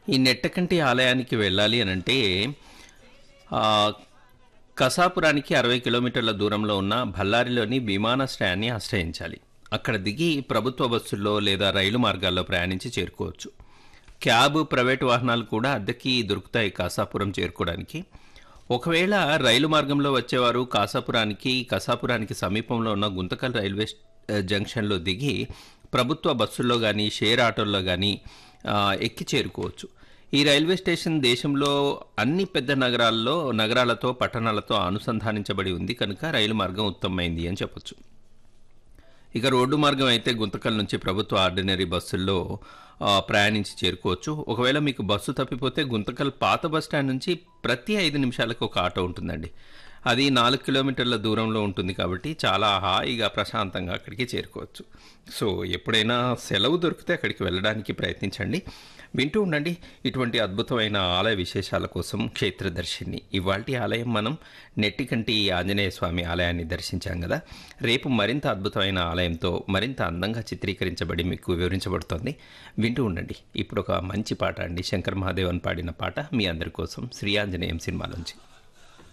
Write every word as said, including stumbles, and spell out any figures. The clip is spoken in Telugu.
ఈ నెట్టకంటి ఆలయానికి వెళ్ళాలి అనంటే ఆహ్, కసాపురానికి అరవై కిలోమీటర్ల దూరంలో ఉన్న బళ్ళారిలోని విమానాశ్రయాన్ని ఆశ్రయించాలి. అక్కడ దిగి ప్రభుత్వ బస్సుల్లో లేదా రైలు మార్గాల్లో ప్రయాణించి చేరుకోవచ్చు. క్యాబ్, ప్రైవేటు వాహనాలు కూడా అద్దెకి దొరుకుతాయి కాసాపురం చేరుకోవడానికి. ఒకవేళ రైలు మార్గంలో వచ్చేవారు కాసాపురానికి, కసాపురానికి సమీపంలో ఉన్న గుంతకల్ రైల్వే స్ ఆహ్, జంక్షన్‌లో దిగి ప్రభుత్వ బస్సుల్లో గానీ, షేర్ ఆటోల్లో గానీ ఆహ్, ఎక్కి చేరుకోవచ్చు. ఈ రైల్వే స్టేషన్ దేశంలో అన్ని పెద్ద నగరాల్లో నగరాలతో, పట్టణాలతో అనుసంధానించబడి ఉంది కనుక రైలు మార్గం ఉత్తమమైంది అని చెప్పొచ్చు. ఇక రోడ్డు మార్గం అయితే గుంతకల్ నుంచి ప్రభుత్వ ఆర్డినరీ బస్సుల్లో ఆహ్, ప్రయాణించి చేరుకోవచ్చు. ఒకవేళ మీకు బస్సు తప్పిపోతే గుంతకల్ పాత బస్టాండ్ నుంచి ప్రతి ఐదు నిమిషాలకు ఒక ఆటో ఉంటుందండి. అది నాలుగు కిలోమీటర్ల దూరంలో ఉంటుంది కాబట్టి చాలా హాయిగా, ప్రశాంతంగా అక్కడికి చేరుకోవచ్చు. సో, ఎప్పుడైనా సెలవు దొరికితే అక్కడికి వెళ్ళడానికి ప్రయత్నించండి. వింటూ ఉండండి ఇటువంటి అద్భుతమైన ఆలయ విశేషాల కోసం క్షేత్రదర్శిని. ఇవాల్టి ఆలయం మనం నెట్టికంటి ఆంజనేయ స్వామి ఆలయాన్ని దర్శించాం కదా. రేపు మరింత అద్భుతమైన ఆలయంతో మరింత అందంగా చిత్రీకరించబడి మీకు వివరించబడుతోంది. వింటూ ఉండండి. ఇప్పుడు ఒక మంచి పాట అండి, శంకర్ మహాదేవన్ పాడిన పాట మీ అందరి కోసం శ్రీ ఆంజనేయం సినిమాలోంచి.